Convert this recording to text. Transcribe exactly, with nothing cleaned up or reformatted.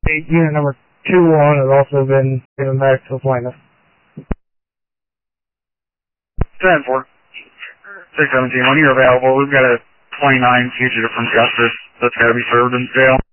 unit number two one has also been given back to the plaintiff. ten four. six seventeen, when you're available, we've got a twenty-nine fugitive from justice that's got to be served in jail.